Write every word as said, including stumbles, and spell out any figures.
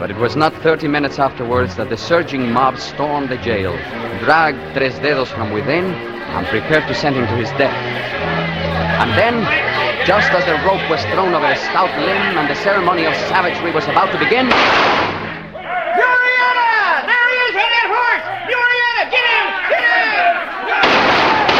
But it was not thirty minutes afterwards that the surging mob stormed the jail, dragged Tres Dedos from within, and prepared to send him to his death. And then, just as the rope was thrown over a stout limb and the ceremony of savagery was about to begin,